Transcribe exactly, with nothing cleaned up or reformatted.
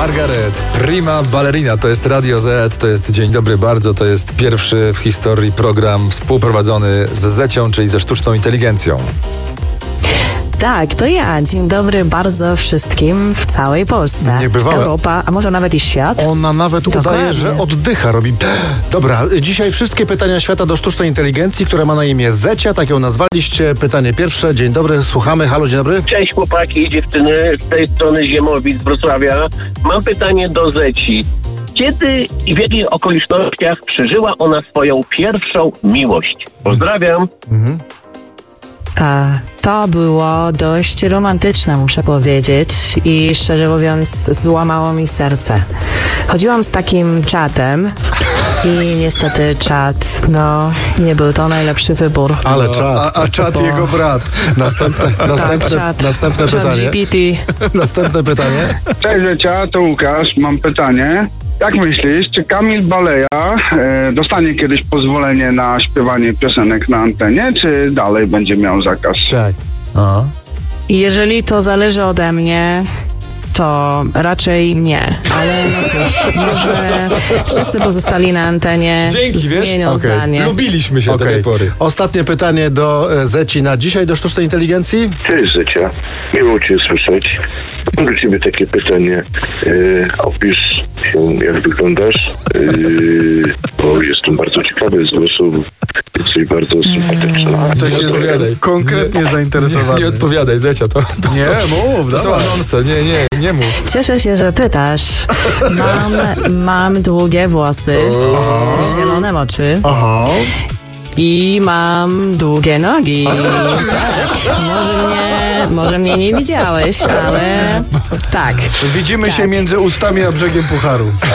Margaret, prima ballerina, to jest Radio Z, to jest Dzień Dobry Bardzo, to jest pierwszy w historii program współprowadzony z Zecią, czyli ze sztuczną inteligencją. Tak, to ja. Dzień dobry bardzo wszystkim w całej Polsce. Niebywałe. Europa, a może nawet i świat. Ona nawet Dokładnie. udaje, że oddycha, robi... Dobra, dzisiaj wszystkie pytania świata do sztucznej inteligencji, która ma na imię Zecia, tak ją nazwaliście. Pytanie pierwsze, dzień dobry, słuchamy. Halo, dzień dobry. Cześć chłopaki i dziewczyny, z tej strony Ziemowic z Wrocławia. Mam pytanie do Zeci. Kiedy i w jakich okolicznościach przeżyła ona swoją pierwszą miłość? Pozdrawiam. Mhm. A, to było dość romantyczne, muszę powiedzieć, i szczerze mówiąc złamało mi serce. Chodziłam z takim czatem i niestety czat, no, nie był to najlepszy wybór. Ale czat. A, a czat To- jego brat. Następne, następne, czat. następne Czat pytanie. G P T. Następne pytanie. Cześć Zecia, to Łukasz. Mam pytanie. Jak myślisz, czy Kamil Baleja e, dostanie kiedyś pozwolenie na śpiewanie piosenek na antenie, czy dalej będzie miał zakaz? Tak. A. I jeżeli to zależy ode mnie, to raczej nie. Ale no cóż, może wszyscy pozostali na antenie Dzięki, wiesz? zmienią Okej. zdanie. Lubiliśmy się do Okej. tej pory. Ostatnie pytanie do e, Zeci na dzisiaj, do sztucznej inteligencji. Cześć Zecia, miło Cię słyszeć. Mam do Ciebie takie pytanie. E, opisz się, jak wyglądasz, e, bo jestem bardzo ciekawy z głosu. Jesteś bardzo sympatyczna. To Nie się odpowiadaj. konkretnie zainteresowany. Nie odpowiadaj, Zecia, to, to, Nie, mów, to są dawaj. anonse, nie, nie, nie mów. Cieszę się, że pytasz. Mam, mam długie włosy, zielone oczy Aha. i mam długie nogi. Tak, może mnie, może mnie nie widziałeś, ale tak. Widzimy się Tak. między ustami a brzegiem pucharu.